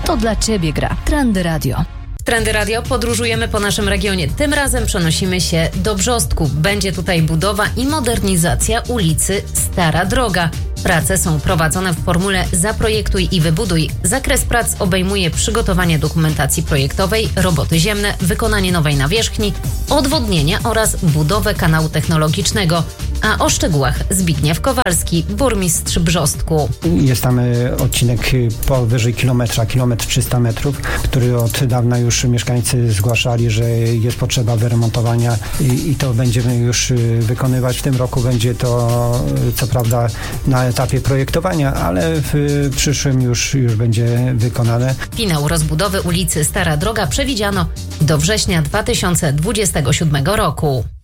to dla Ciebie gra Trendy Radio. Trendy Radio podróżujemy po naszym regionie. Tym razem przenosimy się do Brzostku. Będzie tutaj budowa i modernizacja ulicy Stara Droga. Prace są prowadzone w formule Zaprojektuj i wybuduj. Zakres prac obejmuje przygotowanie dokumentacji projektowej, roboty ziemne, wykonanie nowej nawierzchni, odwodnienia oraz budowę kanału technologicznego. A o szczegółach Zbigniew Kowalski, burmistrz Brzostku. Jest tam odcinek powyżej kilometr 300 metrów, który od dawna już mieszkańcy zgłaszali, że jest potrzeba wyremontowania i to będziemy już wykonywać. W tym roku będzie to co prawda na etapie projektowania, ale w przyszłym już będzie wykonane. Finał rozbudowy ulicy Stara Droga przewidziano do września 2027 roku.